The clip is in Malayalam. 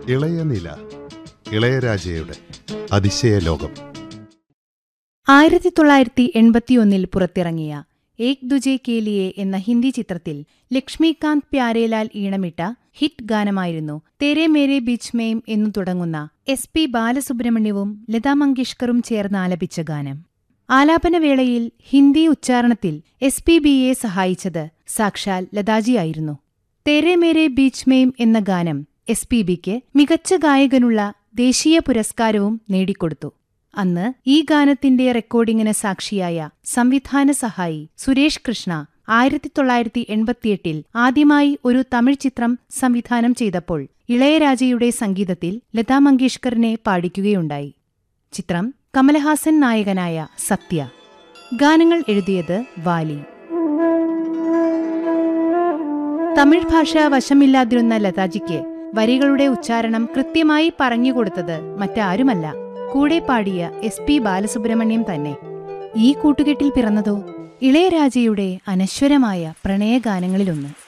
ഇളയനില, ഇളയരാജയുടെ അതിശയ ലോകം. 1981 പുറത്തിറങ്ങിയ ഏക് ദുജേ കേ ലിയേ എന്ന ഹിന്ദി ചിത്രത്തിൽ ലക്ഷ്മികാന്ത് പ്യാരേലാൽ ഈണമിട്ട ഹിറ്റ് ഗാനമായിരുന്നു തേരെ മേരെ ബീച്ച് മേം എന്നു തുടങ്ങുന്ന SP ബാലസുബ്രഹ്മണ്യവും ലതാ മങ്കേഷ്കറും ചേർന്ന് ആലപിച്ച ഗാനം. ആലാപനവേളയിൽ ഹിന്ദി ഉച്ചാരണത്തിൽ SPBയെ സഹായിച്ചത് സാക്ഷാൽ ലതാജിയായിരുന്നു. തേരെ മേരെ ബീച്ച് മേം എന്ന ഗാനം SPBക്ക് മികച്ച ഗായകനുള്ള ദേശീയ പുരസ്കാരവും നേടിക്കൊടുത്തു. അന്ന് ഈ ഗാനത്തിന്റെ റെക്കോർഡിംഗിന് സാക്ഷിയായ സംവിധാന സഹായി സുരേഷ് കൃഷ്ണ 1988 ആദ്യമായി ഒരു തമിഴ് ചിത്രം സംവിധാനം ചെയ്തപ്പോൾ ഇളയരാജയുടെ സംഗീതത്തിൽ ലതാ മങ്കേഷ്കറിനെ പാടിക്കുകയുണ്ടായി. ചിത്രം കമലഹാസൻ നായകനായ സത്യ. ഗാനങ്ങൾ എഴുതിയത് വാലി. തമിഴ് ഭാഷ വശമില്ലാതിരുന്ന ലതാജിക്ക് വരികളുടെ ഉച്ചാരണം കൃത്യമായി പറഞ്ഞുകൊടുത്തത് മറ്റാരുമല്ല, കൂടെ പാടിയ SP ബാലസുബ്രഹ്മണ്യം തന്നെ. ഈ കൂട്ടുകെട്ടിൽ പിറന്നതോ ഇളയരാജയുടെ അനശ്വരമായ പ്രണയഗാനങ്ങളിലൊന്ന്.